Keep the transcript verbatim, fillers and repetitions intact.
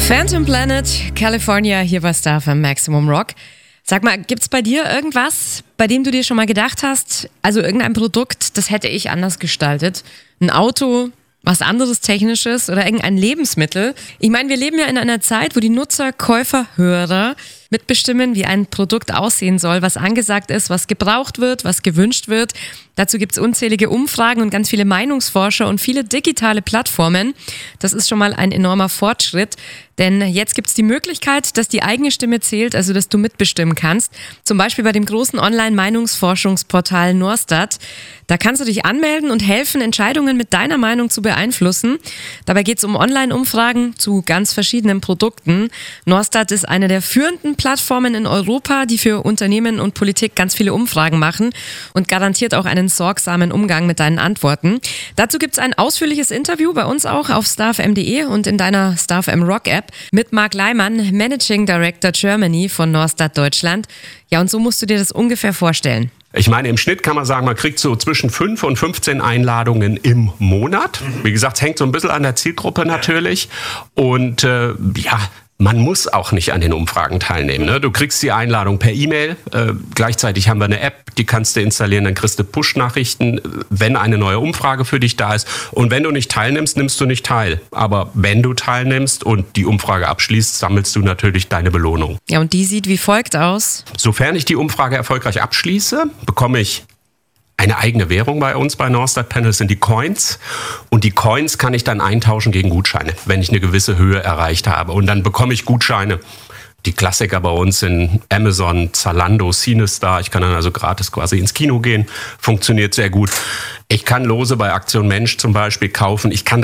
Phantom Planet, California, hier bei Star F M Maximum Rock. Sag mal, gibt's bei dir irgendwas, bei dem du dir schon mal gedacht hast, also irgendein Produkt, das hätte ich anders gestaltet? Ein Auto, was anderes Technisches oder irgendein Lebensmittel? Ich meine, wir leben ja in einer Zeit, wo die Nutzer, Käufer, Hörer mitbestimmen, wie ein Produkt aussehen soll, was angesagt ist, was gebraucht wird, was gewünscht wird. Dazu gibt es unzählige Umfragen und ganz viele Meinungsforscher und viele digitale Plattformen. Das ist schon mal ein enormer Fortschritt, denn jetzt gibt es die Möglichkeit, dass die eigene Stimme zählt, also dass du mitbestimmen kannst. Zum Beispiel bei dem großen Online-Meinungsforschungsportal Norstat. Da kannst du dich anmelden und helfen, Entscheidungen mit deiner Meinung zu beeinflussen. Dabei geht es um Online-Umfragen zu ganz verschiedenen Produkten. Norstat ist eine der führenden Plattformen in Europa, die für Unternehmen und Politik ganz viele Umfragen machen und garantiert auch einen sorgsamen Umgang mit deinen Antworten. Dazu gibt es ein ausführliches Interview bei uns auch auf starfm punkt de und in deiner Star F M Rock App mit Marc Leimann, Managing Director Germany von Norstat Deutschland. Ja, und so musst du dir das ungefähr vorstellen. Ich meine, im Schnitt kann man sagen, man kriegt so zwischen fünf und fünfzehn Einladungen im Monat. Wie gesagt, es hängt so ein bisschen an der Zielgruppe natürlich. Und äh, ja, man muss auch nicht an den Umfragen teilnehmen. Ne? Du kriegst die Einladung per E-Mail. Äh, gleichzeitig haben wir eine App, die kannst du installieren. Dann kriegst du Push-Nachrichten, wenn eine neue Umfrage für dich da ist. Und wenn du nicht teilnimmst, nimmst du nicht teil. Aber wenn du teilnimmst und die Umfrage abschließt, sammelst du natürlich deine Belohnung. Ja, und die sieht wie folgt aus. Sofern ich die Umfrage erfolgreich abschließe, bekomme ich eine eigene Währung bei uns bei Norstat Panel, sind die Coins. Und die Coins kann ich dann eintauschen gegen Gutscheine, wenn ich eine gewisse Höhe erreicht habe. Und dann bekomme ich Gutscheine. Die Klassiker bei uns sind Amazon, Zalando, Cinestar. Ich kann dann also gratis quasi ins Kino gehen. Funktioniert sehr gut. Ich kann Lose bei Aktion Mensch zum Beispiel kaufen. Ich kann